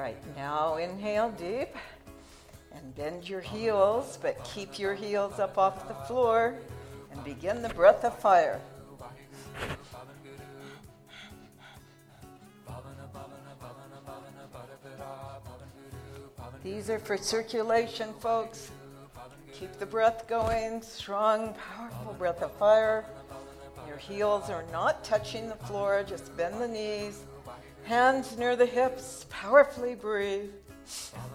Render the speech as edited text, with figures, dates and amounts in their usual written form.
right, now inhale deep and bend your heels, but keep your heels up off the floor and begin the breath of fire. These are for circulation, folks. Keep the breath going, strong, powerful breath of fire. Your heels are not touching the floor, just bend the knees. Hands near the hips, powerfully breathe.